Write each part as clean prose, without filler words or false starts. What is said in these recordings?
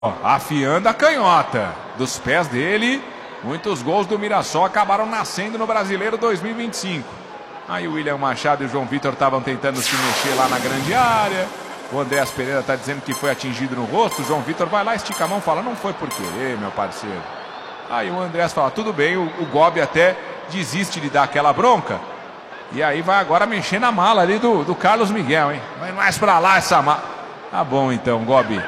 Afiando a canhota dos pés dele. Muitos gols do Mirassol acabaram nascendo no Brasileiro 2025. Aí o William Machado e o João Vitor estavam tentando se mexer lá na grande área. O Andrés Pereira está dizendo que foi atingido no rosto. O João Vitor vai lá, estica a mão e fala: não foi por querer, meu parceiro. Aí o Andrés fala: tudo bem, o Gobi até desiste de dar aquela bronca. E aí vai agora mexer na mala ali do Carlos Miguel, hein? Vai mais pra lá essa mala. Tá bom então, Gobi.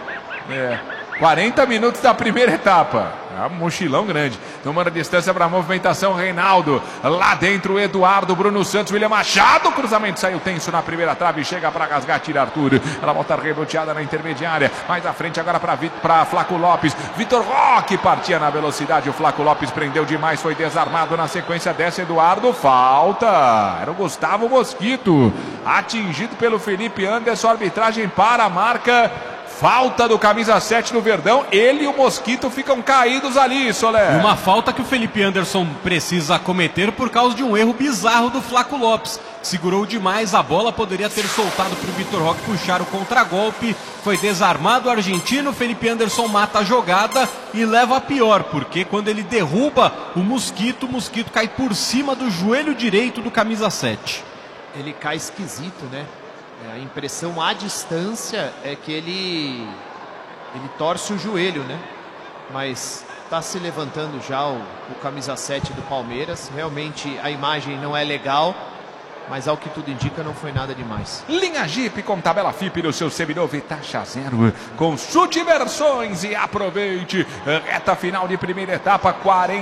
40 minutos da primeira etapa. É um mochilão grande. Tomando a distância para a movimentação, Reinaldo. Lá dentro, Eduardo, Bruno Santos, William Machado. Cruzamento saiu tenso na primeira trave. Chega para rasgar, tira Arthur. Ela volta reboteada na intermediária. Mais à frente agora para Flaco Lopes. Vitor Roque partia na velocidade. O Flaco Lopes prendeu demais. Foi desarmado na sequência dessa. Eduardo, falta. Era o Gustavo Mosquito. Atingido pelo Felipe Anderson. Arbitragem para a marca. Falta do camisa 7 do Verdão. Ele e o Mosquito ficam caídos ali, Soler. Uma falta que o Felipe Anderson precisa cometer por causa de um erro bizarro do Flaco Lopes. Segurou demais a bola, poderia ter soltado para o Vitor Roque puxar o contragolpe. Foi desarmado o argentino. Felipe Anderson mata a jogada e leva a pior, porque quando ele derruba o Mosquito cai por cima do joelho direito do camisa 7. Ele cai esquisito, né? A impressão à distância é que ele torce o joelho, né? Mas está se levantando já o camisa 7 do Palmeiras. Realmente a imagem não é legal, mas ao que tudo indica não foi nada demais. Linha Jeep com tabela FIP no seu seminovo e taxa zero. Consulte versões e aproveite. Reta final de primeira etapa,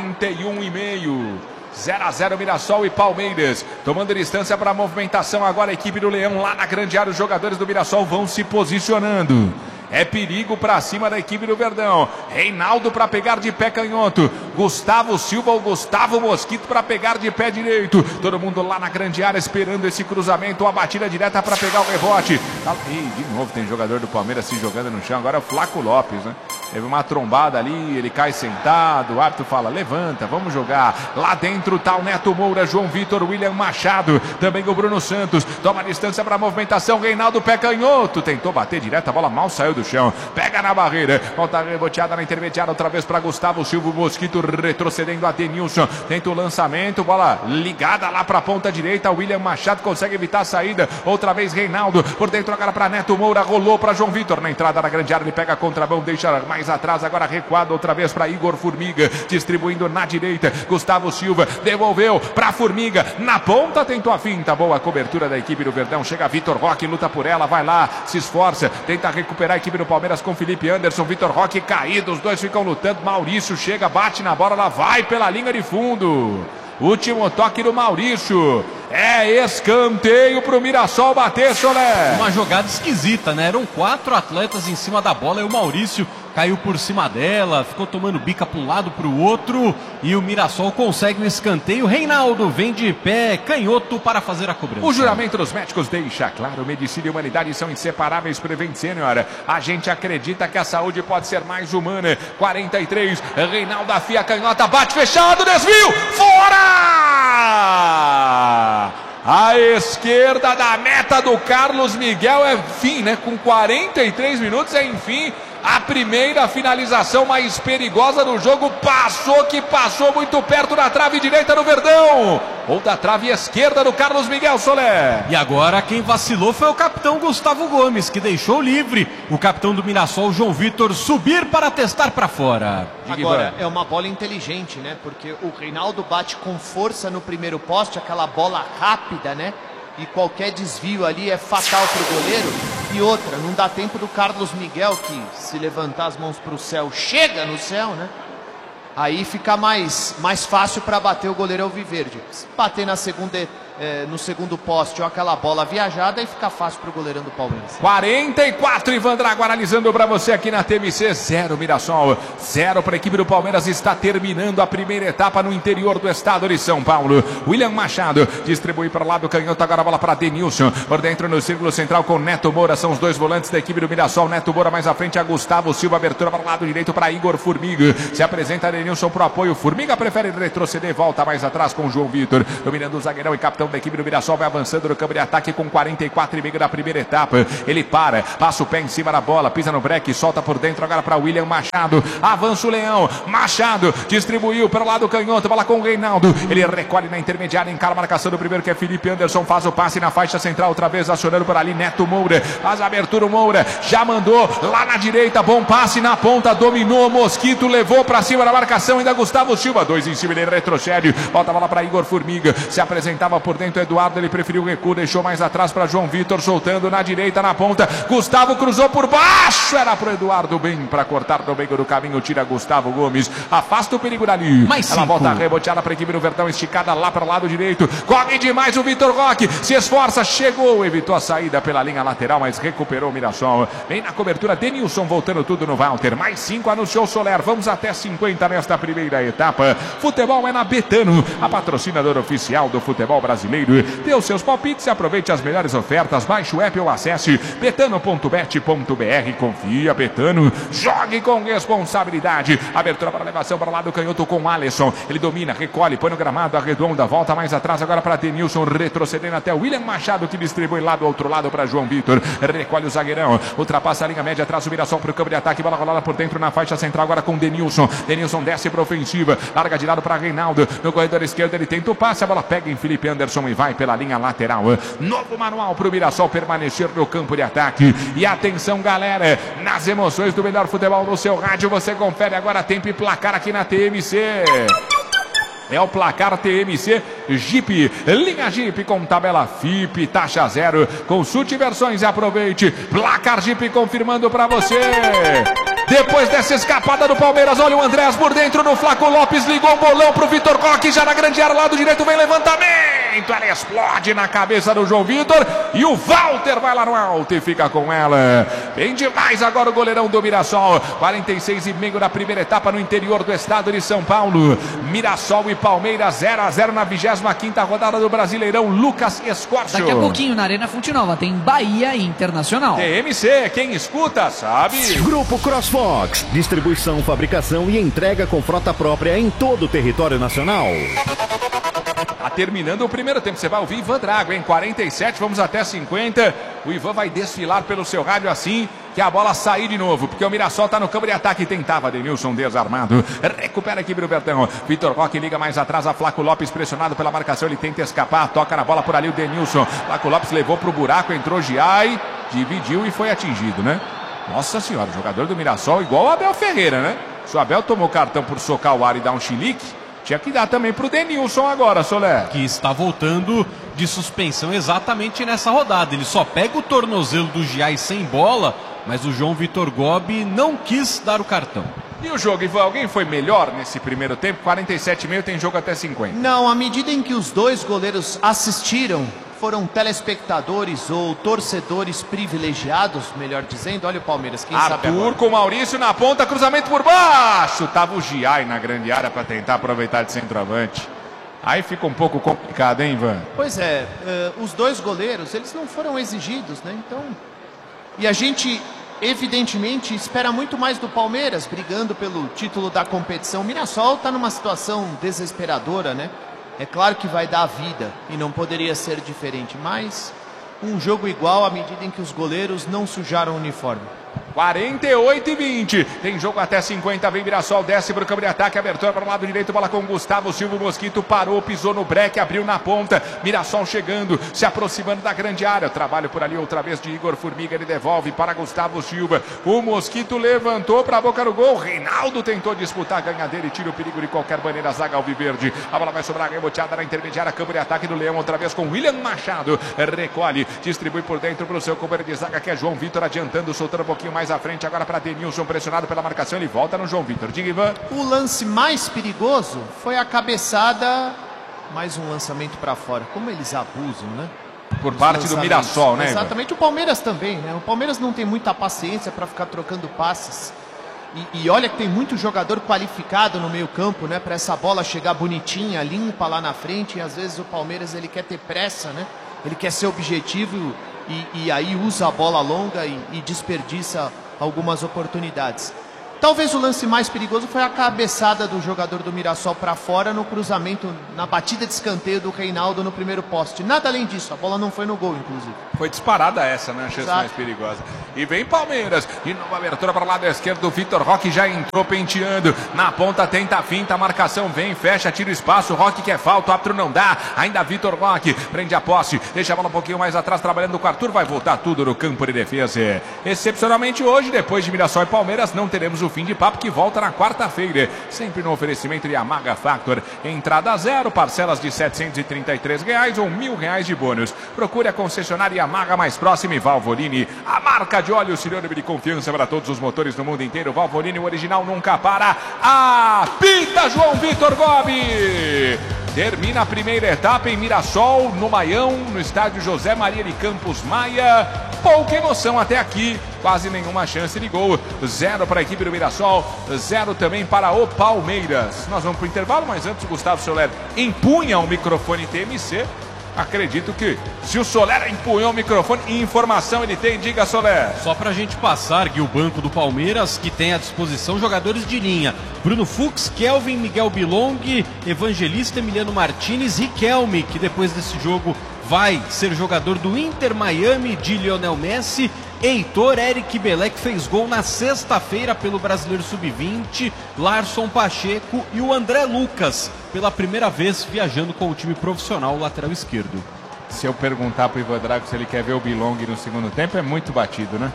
41,5. 0-0 Mirassol e Palmeiras. Tomando distância para a movimentação agora a equipe do Leão lá na grande área. Os jogadores do Mirassol vão se posicionando. É perigo para cima da equipe do Verdão. Reinaldo para pegar de pé canhoto. Gustavo Silva ou Gustavo Mosquito para pegar de pé direito. Todo mundo lá na grande área esperando esse cruzamento. A batida direta para pegar o rebote. E de novo tem jogador do Palmeiras se jogando no chão. Agora é o Flaco Lopes, né? Teve uma trombada ali, ele cai sentado. O árbitro fala: levanta, vamos jogar. Lá dentro tá o Neto Moura, João Vitor, William Machado. Também o Bruno Santos. Toma distância para a movimentação. Reinaldo pé canhoto. Tentou bater direto, a bola mal saiu do chão. Pega na barreira. Volta reboteada na intermediária outra vez para Gustavo Silva. Mosquito retrocedendo a Denilson. Tenta o lançamento. Bola ligada lá para a ponta direita. William Machado consegue evitar a saída. Outra vez Reinaldo. Por dentro agora para Neto Moura. Rolou para João Vitor. Na entrada da grande área ele pega a contramão. Deixa mais atrás. Agora recuado outra vez para Igor Formiga. Distribuindo na direita. Gustavo Silva devolveu para Formiga. Na ponta tentou a finta. Boa cobertura da equipe do Verdão. Chega Vitor Roque. Luta por ela. Vai lá. Se esforça. Tenta recuperar a equipe do Palmeiras com Felipe Anderson, Vitor Roque caído, os dois ficam lutando. Maurício chega, bate na bola, ela vai pela linha de fundo. Último toque do Maurício. É escanteio pro Mirassol bater, Soler. Uma jogada esquisita, né? Eram 4 atletas em cima da bola e o Maurício caiu por cima dela, ficou tomando bica para um lado para o outro e o Mirassol consegue um escanteio. Reinaldo vem de pé, canhoto para fazer a cobrança. O juramento dos médicos deixa claro: medicina e humanidade são inseparáveis. Prevent Senior, a gente acredita que a saúde pode ser mais humana. 43, Reinaldo afia a canhota, bate fechado, desvio, fora! A esquerda da meta do Carlos Miguel é fim, né? Com 43 minutos é enfim a primeira finalização mais perigosa do jogo. Passou muito perto da trave direita do Verdão. Ou da trave esquerda do Carlos Miguel, Soler. E agora quem vacilou foi o capitão Gustavo Gomes, que deixou livre o capitão do Mirassol, João Vitor, subir para testar para fora. Agora é uma bola inteligente, né? Porque o Reinaldo bate com força no primeiro poste, aquela bola rápida, né? E qualquer desvio ali é fatal para o goleiro. E outra, não dá tempo do Carlos Miguel, que se levantar as mãos para o céu, chega no céu, né? Aí fica mais fácil para bater o goleiro Alviverde. Se bater no segundo poste ou aquela bola viajada, aí fica fácil para o goleirão do Palmeiras. 44, Ivan Drago analisando para você aqui na TMC. 0 Mirassol, 0 para a equipe do Palmeiras. Está terminando a primeira etapa no interior do estado de São Paulo. William Machado distribui para lá do canhoto, agora a bola para Denilson. Por dentro no círculo central com Neto Moura. São os dois volantes da equipe do Mirassol. Neto Moura mais à frente a Gustavo Silva. Abertura para o lado direito para Igor Formiga. Se apresenta Denilson para o apoio. Formiga prefere retroceder, volta mais atrás com o João Vitor. Dominando o zagueirão e capitão da equipe do Mirassol vai avançando no campo de ataque com 44,5 da primeira etapa. Ele passa o pé em cima da bola, pisa no break, solta por dentro agora para William Machado. Avança o Leão, Machado distribuiu para o lado canhoto, bola com o Reinaldo. Ele recolhe na intermediária, encara a marcação do primeiro que é Felipe Anderson, faz o passe na faixa central, outra vez acionando por ali Neto Moura. Faz a abertura o Moura, já mandou lá na direita, bom passe na ponta, dominou o Mosquito, levou para cima da marcação, ainda Gustavo Silva, 2 em cima, ele retrocede, volta a bola para Igor Formiga, se apresentava por dentro Eduardo, ele preferiu o recuo, deixou mais atrás para João Vitor, soltando na direita, na ponta, Gustavo cruzou por baixo, era pro Eduardo, bem para cortar no meio do caminho, tira Gustavo Gomes, afasta o perigo dali, ela volta reboteada para a equipe do Verdão, esticada lá para o lado direito, corre demais o Vitor Roque, se esforça, chegou, evitou a saída pela linha lateral, mas recuperou o Mirassol, vem na cobertura, Denilson voltando tudo no Walter, mais 5 anunciou Soler, vamos até 50 nesta primeira etapa, futebol é na Betano, a patrocinadora oficial do futebol brasileiro, dê os seus palpites e aproveite as melhores ofertas, baixe o app ou acesse betano.bet.br, confia Betano, jogue com responsabilidade, abertura para elevação para o lado canhoto com Alisson, ele domina, recolhe, põe no gramado, arredonda, volta mais atrás agora para Denilson, retrocedendo até William Machado que distribui lá do outro lado para João Vitor, recolhe o zagueirão, ultrapassa a linha média, traz o Mirassol para o campo de ataque, bola rolada por dentro na faixa central agora com Denilson, Denilson desce para ofensiva, larga de lado para Reinaldo, no corredor esquerdo ele tenta o passe, a bola pega em Felipe Anderson e vai pela linha lateral, novo manual para o Mirassol permanecer no campo de ataque, e atenção galera, nas emoções do melhor futebol no seu rádio, você confere agora tempo e placar aqui na TMC. É o placar TMC Jeep, linha Jeep com tabela FIP, taxa zero, consulte versões e aproveite, placar Jeep confirmando para você. Depois dessa escapada do Palmeiras, olha o Andrés por dentro no Flaco Lopes, ligou o bolão pro Vitor Roque, já na grande área, lado direito, vem levantamento, ela explode na cabeça do João Vitor, e o Walter vai lá no alto e fica com ela. Bem demais agora o goleirão do Mirassol, 46,5 da primeira etapa no interior do estado de São Paulo. Mirassol e Palmeiras 0-0 na 25ª rodada do Brasileirão. Lucas Escorcio. Daqui a pouquinho na Arena Fonte Nova tem Bahia e Internacional. TMC, quem escuta sabe. Grupo CrossFox, distribuição, fabricação e entrega com frota própria em todo o território nacional. Tá terminando o primeiro tempo, você vai ouvir Ivan Drago, em 47, vamos até 50. O Ivan vai desfilar pelo seu rádio assim que a bola sair de novo, porque o Mirassol tá no campo de ataque, tentava Denilson desarmado, recupera a equipe do Bertão, Vitor Roque liga mais atrás, a Flaco Lopes pressionado pela marcação, ele tenta escapar, toca na bola por ali o Denilson, Flaco Lopes levou pro buraco, entrou Giai, dividiu e foi atingido, né? Nossa senhora, o jogador do Mirassol igual o Abel Ferreira, né? Se o Abel tomou cartão por socar o ar e dar um chilique, tinha que dar também pro Denilson agora, Soler. Que está voltando de suspensão exatamente nessa rodada. Ele só pega o tornozelo do Giai sem bola, mas o João Vitor Gobi não quis dar o cartão. E o jogo, Ivan, alguém foi melhor nesse primeiro tempo? 47,5, tem jogo até 50. Não, à medida em que os dois goleiros assistiram, foram telespectadores ou torcedores privilegiados, melhor dizendo. Olha o Palmeiras, quem sabe agora. Arthur com o Maurício na ponta, cruzamento por baixo. Tava o Giai na grande área para tentar aproveitar de centroavante. Aí fica um pouco complicado, hein, Ivan? Pois é, os dois goleiros, eles não foram exigidos, né? Então, e a gente, evidentemente, espera muito mais do Palmeiras, brigando pelo título da competição. O Mirassol está numa situação desesperadora, né? É claro que vai dar a vida e não poderia ser diferente, mas um jogo igual à medida em que os goleiros não sujaram o uniforme. 48,20. Tem jogo até 50. Vem Mirassol, desce para o campo de ataque. Abertura para o lado direito. Bola com Gustavo Silva. Mosquito parou, pisou no breque, abriu na ponta. Mirassol chegando, se aproximando da grande área. Trabalho por ali outra vez de Igor Formiga. Ele devolve para Gustavo Silva. O Mosquito levantou para a boca do gol. Reinaldo tentou disputar, ganha dele. Tira o perigo de qualquer maneira. A zaga alviverde. A bola vai sobrar reboteada na intermediária. Campo de ataque do Leão. Outra vez com William Machado. Recolhe, distribui por dentro para o seu companheiro de zaga, que é João Vitor, adiantando, soltando um pouquinho mais à frente. Agora para Denilson, pressionado pela marcação. Ele volta no João Vitor. Diga, Ivan. O lance mais perigoso foi a cabeçada, mais um lançamento para fora. Como eles abusam, né? Por parte do Mirassol, né, Ivan? Exatamente. O Palmeiras também, né? O Palmeiras não tem muita paciência para ficar trocando passes. E olha que tem muito jogador qualificado no meio campo, né? Para essa bola chegar bonitinha, limpa lá na frente. E às vezes o Palmeiras, ele quer ter pressa, né? Ele quer ser objetivo e aí usa a bola longa e desperdiça algumas oportunidades. Talvez o lance mais perigoso foi a cabeçada do jogador do Mirassol para fora no cruzamento, na batida de escanteio do Reinaldo no primeiro poste. Nada além disso, a bola não foi no gol, inclusive. Foi disparada essa, né? A chance mais perigosa. E vem Palmeiras. De nova abertura para o lado esquerdo. O Vitor Roque já entrou penteando. Na ponta tenta a finta. A marcação vem, fecha, tira o espaço. Roque quer falta. O árbitro não dá. Ainda Vitor Roque. Prende a posse. Deixa a bola um pouquinho mais atrás. Trabalhando com o Arthur. Vai voltar tudo no campo de defesa. Excepcionalmente hoje, depois de Mirassol e Palmeiras, não teremos o fim de papo que volta na quarta-feira. Sempre no oferecimento de Yamaha Factor. Entrada zero. Parcelas de R$ 733 ou R$ 1.000 de bônus. Procure a concessionária Yamaha mais próxima e Valvoline. A marca de óleo sinônimo de confiança para todos os motores do mundo inteiro. Valvoline, o original nunca para. Apita João Vitor Gobi. Termina a primeira etapa em Mirassol, no Maião, no estádio José Maria de Campos Maia. Pouca emoção até aqui, quase nenhuma chance de gol. 0 para a equipe do Mirassol, 0 também para o Palmeiras. Nós vamos para o intervalo, mas antes o Gustavo Soler empunha o microfone TMC. Acredito que se o Soler empunhou o microfone, informação ele tem, diga Soler. Só pra gente passar, Gui, o banco do Palmeiras, que tem à disposição jogadores de linha: Bruno Fux, Kelvin, Miguel Bilong, Evangelista, Emiliano Martinez, Riquelme, que depois desse jogo vai ser jogador do Inter Miami, de Lionel Messi, Heitor, Eric Belé, que fez gol na sexta-feira pelo Brasileiro Sub-20, Larson Pacheco e o André Lucas, pela primeira vez viajando com o time profissional, lateral esquerdo. Se eu perguntar pro Ivan Drago se ele quer ver o Bilong no segundo tempo, é muito batido, né?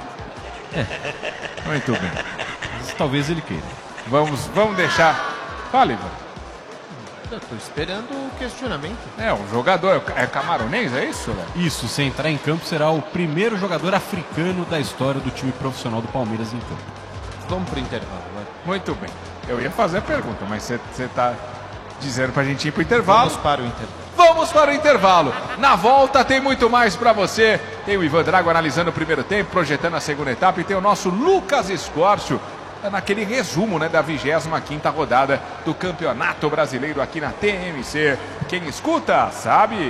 Muito bem. Mas talvez ele queira. Vamos deixar... Fala, Ivan. Eu tô esperando o questionamento. O jogador é camaronês, é isso, velho? Isso, se entrar em campo, será o primeiro jogador africano da história do time profissional do Palmeiras em campo. Vamos pro intervalo, vai. Muito bem. Eu ia fazer a pergunta, mas você tá dizendo pra gente ir pro intervalo. Vamos para o intervalo. Vamos para o intervalo. Na volta tem muito mais pra você. Tem o Ivan Drago analisando o primeiro tempo, projetando a segunda etapa, e tem o nosso Lucas Escórcio naquele resumo, né, da 25ª rodada do Campeonato Brasileiro aqui na TMC. Quem escuta, sabe.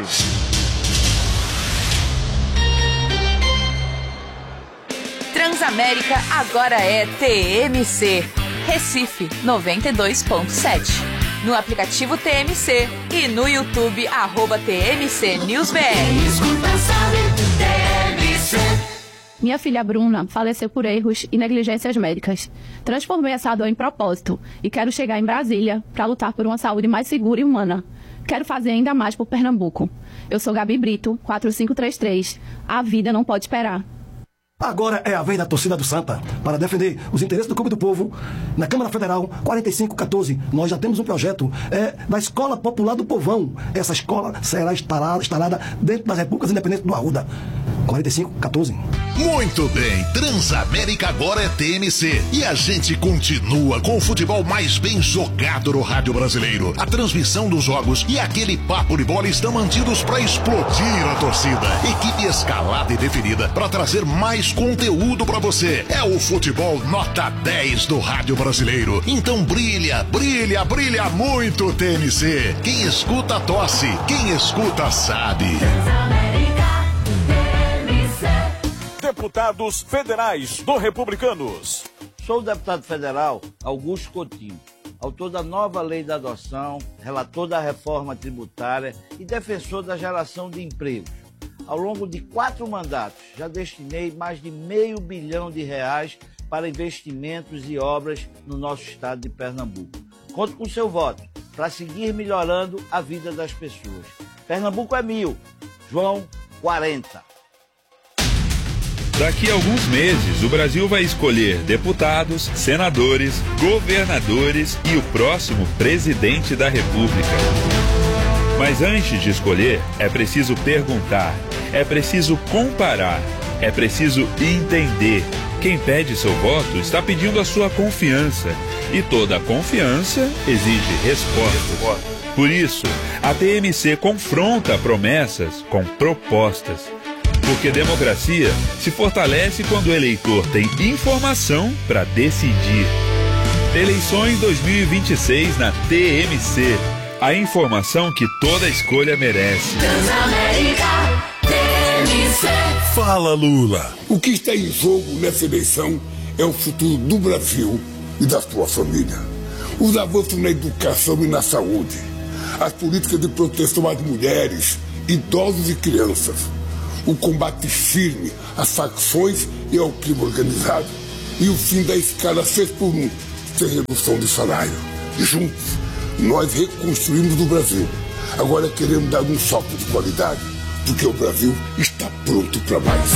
Transamérica agora é TMC. Recife 92.7. No aplicativo TMC e no YouTube @TMC News BR. Escuta, sabe, TMC. Minha filha Bruna faleceu por erros e negligências médicas. Transformei essa dor em propósito e quero chegar em Brasília para lutar por uma saúde mais segura e humana. Quero fazer ainda mais por Pernambuco. Eu sou Gabi Brito, 4533. A vida não pode esperar. Agora é a vez da torcida do Santa para defender os interesses do Clube do Povo. Na Câmara Federal, 4514, nós já temos um projeto da Escola Popular do Povão. Essa escola será instalada dentro das Repúblicas Independentes do Arruda. 4514. Muito bem, Transamérica agora é TMC e a gente continua com o futebol mais bem jogado no rádio brasileiro. A transmissão dos jogos e aquele papo de bola estão mantidos para explodir a torcida. Equipe escalada e definida para trazer mais conteúdo para você. É o futebol nota 10 do rádio brasileiro. Então brilha, brilha, brilha muito, TMC. Quem escuta tosse, quem escuta sabe. Deputados federais do Republicanos. Sou o deputado federal Augusto Coutinho, autor da nova lei da adoção, relator da reforma tributária e defensor da geração de empregos. Ao longo de 4 mandatos, já destinei mais de R$500 bilhão para investimentos e obras no nosso estado de Pernambuco. Conto com seu voto para seguir melhorando a vida das pessoas. Pernambuco é 1000, João 40. Daqui a alguns meses, o Brasil vai escolher deputados, senadores, governadores e o próximo presidente da República. Mas antes de escolher, é preciso perguntar, é preciso comparar, é preciso entender. Quem pede seu voto está pedindo a sua confiança. E toda confiança exige respostas. Por isso, a TMC confronta promessas com propostas. Porque democracia se fortalece quando o eleitor tem informação para decidir. Eleições 2026 na TMC. A informação que toda escolha merece. Transamérica, TMC. Fala, Lula. O que está em jogo nessa eleição é o futuro do Brasil. e da sua família. Os avanços na educação e na saúde, as políticas de proteção às mulheres, idosos e crianças, o combate firme às facções e ao crime organizado e o fim da escala 6 por 1, sem redução de salário. Juntos, nós reconstruímos o Brasil. Agora queremos dar um salto de qualidade, porque o Brasil está pronto para mais.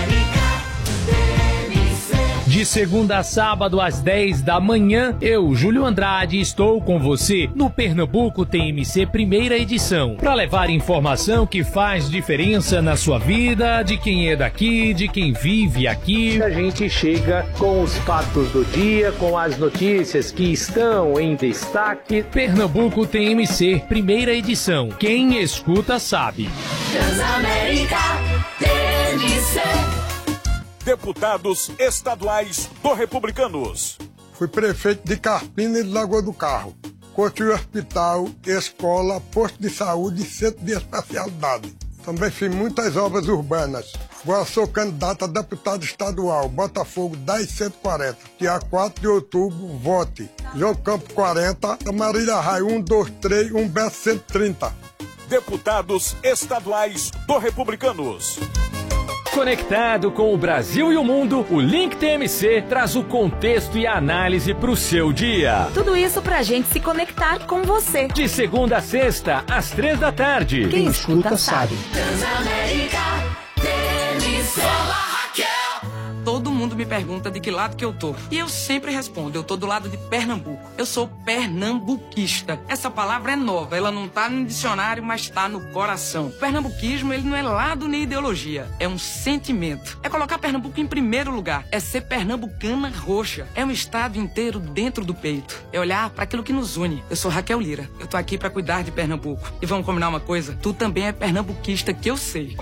De segunda a sábado às 10 da manhã, eu, Júlio Andrade, estou com você no Pernambuco TMC primeira edição, para levar informação que faz diferença na sua vida, de quem é daqui, de quem vive aqui. A gente chega com os fatos do dia, com as notícias que estão em destaque. Pernambuco TMC primeira edição. Quem escuta sabe. Transamérica TMC. Deputados estaduais do Republicanos. Fui prefeito de Carpina e de Lagoa do Carro. Construí hospital, escola, posto de saúde e centro de especialidade. Também fiz muitas obras urbanas. Agora sou candidato a deputado estadual, Botafogo 10140. Dia 4 de outubro, vote. João Campo 40, Marília Raio 123, Humberto 130. Deputados estaduais do Republicanos. Conectado com o Brasil e o mundo, o Link TMC traz o contexto e a análise para o seu dia. Tudo isso pra gente se conectar com você. De segunda a sexta, às 3 da tarde. Quem escuta sabe. Transamérica TMC. Todo mundo me pergunta de que lado que eu tô. E eu sempre respondo, eu tô do lado de Pernambuco. Eu sou pernambuquista. Essa palavra é nova, ela não tá no dicionário, mas tá no coração. O pernambuquismo, ele não é lado nem ideologia, é um sentimento. É colocar Pernambuco em primeiro lugar, é ser pernambucana roxa. É um estado inteiro dentro do peito. É olhar para aquilo que nos une. Eu sou Raquel Lira, eu tô aqui para cuidar de Pernambuco. E vamos combinar uma coisa, tu também é pernambuquista, que eu sei.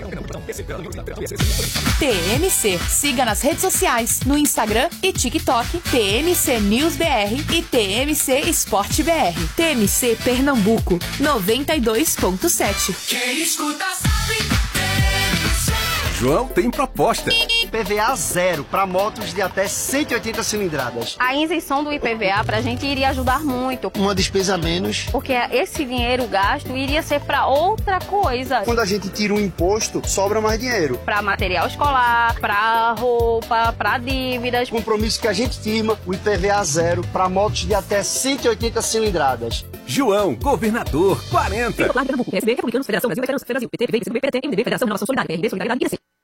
TMC, siga nas redes sociais, no Instagram e TikTok, TMC News BR e TMC Esporte BR. TMC Pernambuco, 92.7. Quem escuta sabe. João tem proposta. IPVA zero para motos de até 180 cilindradas. A isenção do IPVA para a gente iria ajudar muito. Uma despesa a menos. Porque esse dinheiro gasto iria ser para outra coisa. Quando a gente tira um imposto, sobra mais dinheiro. Para material escolar, para roupa, para dívidas. Compromisso que a gente firma, o IPVA zero para motos de até 180 cilindradas. João, governador, 40. PSB, Republicanos, Federação Brasil, Federação PT, PV, PCB, PDT, MDB, Federação Renovação Solidária, PRB, Solidariedade e IDC.